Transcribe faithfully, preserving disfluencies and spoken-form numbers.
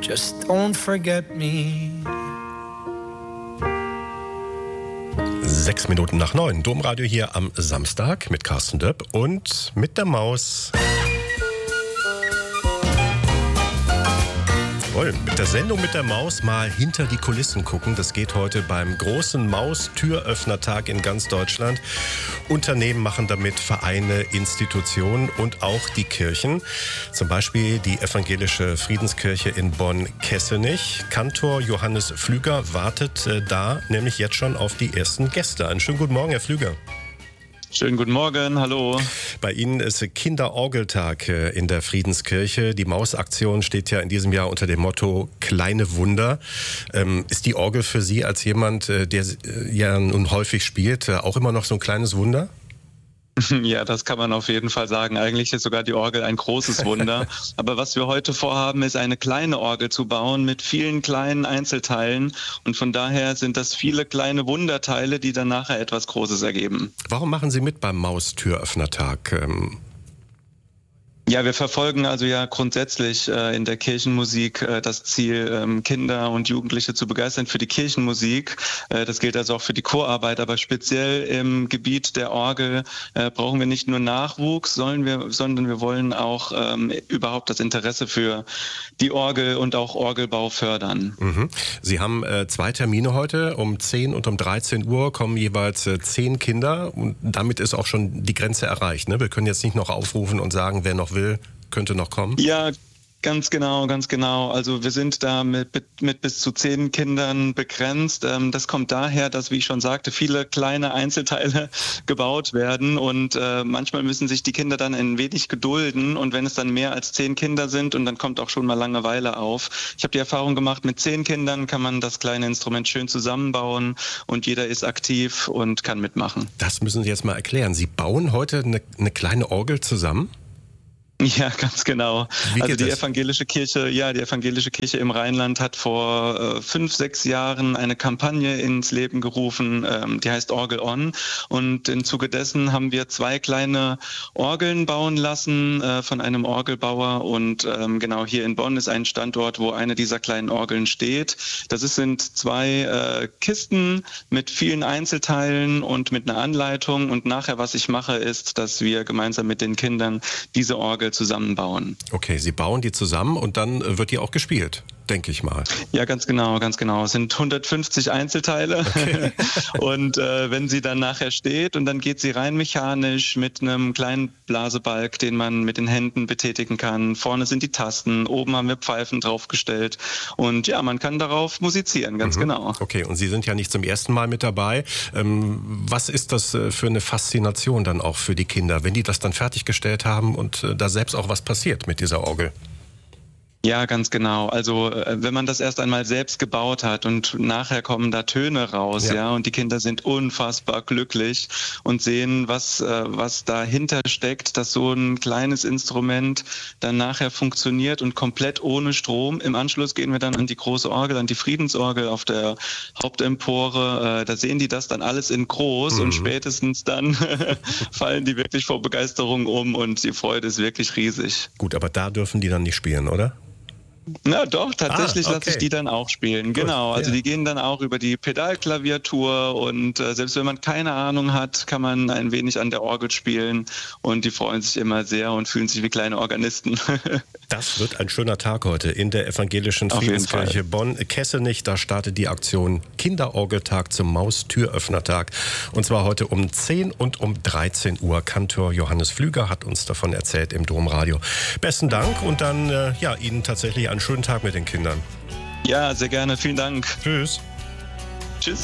just don't forget me. Sechs Minuten nach neun. Domradio hier am Samstag mit Carsten Döpp und mit der Maus. Jawohl, mit der Sendung mit der Maus mal hinter die Kulissen gucken. Das geht heute beim großen Maus-Türöffnertag in ganz Deutschland. Unternehmen machen damit, Vereine, Institutionen und auch die Kirchen. Zum Beispiel die evangelische Friedenskirche in Bonn-Kessenich. Kantor Johannes Pflüger wartet äh, da nämlich jetzt schon auf die ersten Gäste. Einen schönen guten Morgen, Herr Pflüger. Schönen guten Morgen, hallo. Bei Ihnen ist Kinderorgeltag in der Friedenskirche. Die Mausaktion steht ja in diesem Jahr unter dem Motto Kleine Wunder. Ähm, ist die Orgel für Sie als jemand, der ja nun häufig spielt, auch immer noch so ein kleines Wunder? Ja, das kann man auf jeden Fall sagen. Eigentlich ist sogar die Orgel ein großes Wunder. Aber was wir heute vorhaben, ist eine kleine Orgel zu bauen mit vielen kleinen Einzelteilen. Und von daher sind das viele kleine Wunderteile, die dann nachher etwas Großes ergeben. Warum machen Sie mit beim Maustüröffnertag? Ähm Ja, wir verfolgen also ja grundsätzlich äh, in der Kirchenmusik äh, das Ziel, ähm, Kinder und Jugendliche zu begeistern für die Kirchenmusik. Äh, das gilt also auch für die Chorarbeit, aber speziell im Gebiet der Orgel äh, brauchen wir nicht nur Nachwuchs, sollen wir, sondern wir wollen auch ähm, überhaupt das Interesse für die Orgel und auch Orgelbau fördern. Mhm. Sie haben äh, zwei Termine heute, um zehn und um dreizehn Uhr kommen jeweils äh, zehn Kinder und damit ist auch schon die Grenze erreicht. Ne? Wir können jetzt nicht noch aufrufen und sagen, wer noch will, könnte noch kommen? Ja, ganz genau, ganz genau. Also wir sind da mit, mit bis zu zehn Kindern begrenzt. Das kommt daher, dass, wie ich schon sagte, viele kleine Einzelteile gebaut werden und äh, manchmal müssen sich die Kinder dann ein wenig gedulden und wenn es dann mehr als zehn Kinder sind und dann kommt auch schon mal Langeweile auf. Ich habe die Erfahrung gemacht, mit zehn Kindern kann man das kleine Instrument schön zusammenbauen und jeder ist aktiv und kann mitmachen. Das müssen Sie jetzt mal erklären. Sie bauen heute eine, eine kleine Orgel zusammen? Ja, ganz genau. Wie also geht die das? evangelische Kirche, ja, die evangelische Kirche im Rheinland hat vor äh, fünf, sechs Jahren eine Kampagne ins Leben gerufen, ähm, die heißt Orgel On. Und im Zuge dessen haben wir zwei kleine Orgeln bauen lassen äh, von einem Orgelbauer. Und ähm, genau hier in Bonn ist ein Standort, wo eine dieser kleinen Orgeln steht. Das ist, sind zwei äh, Kisten mit vielen Einzelteilen und mit einer Anleitung. Und nachher, was ich mache, ist, dass wir gemeinsam mit den Kindern diese Orgel zusammenbauen. Okay, Sie bauen die zusammen und dann wird die auch gespielt, denke ich mal. Ja, ganz genau, ganz genau. Es sind hundertfünfzig Einzelteile okay. und äh, wenn sie dann nachher steht und dann geht sie rein mechanisch mit einem kleinen Blasebalg, den man mit den Händen betätigen kann. Vorne sind die Tasten, oben haben wir Pfeifen draufgestellt und ja, man kann darauf musizieren, ganz mhm. genau. Okay, und Sie sind ja nicht zum ersten Mal mit dabei. Ähm, was ist das für eine Faszination dann auch für die Kinder, wenn die das dann fertiggestellt haben und äh, da selbst auch was passiert mit dieser Orgel? Ja, ganz genau. Also wenn man das erst einmal selbst gebaut hat und nachher kommen da Töne raus, ja, ja und die Kinder sind unfassbar glücklich und sehen, was was dahinter steckt, dass so ein kleines Instrument dann nachher funktioniert und komplett ohne Strom. Im Anschluss gehen wir dann an die große Orgel, an die Friedensorgel auf der Hauptempore. Da sehen die das dann alles in groß mhm. und spätestens dann fallen die wirklich vor Begeisterung um und die Freude ist wirklich riesig. Gut, aber da dürfen die dann nicht spielen, oder? Na doch, tatsächlich ah, okay. lasse ich die dann auch spielen. Gut, genau, also ja. die gehen dann auch über die Pedalklaviatur und äh, selbst wenn man keine Ahnung hat, kann man ein wenig an der Orgel spielen und die freuen sich immer sehr und fühlen sich wie kleine Organisten. Das wird ein schöner Tag heute in der evangelischen Friedenskirche Bonn-Kessenich. Da startet die Aktion Kinderorgeltag zum Maustüröffnertag und zwar heute um zehn und um dreizehn Uhr. Kantor Johannes Pflüger hat uns davon erzählt im Domradio. Besten Dank und dann äh, ja Ihnen tatsächlich einen schönen Tag mit den Kindern. Ja, sehr gerne. Vielen Dank. Tschüss.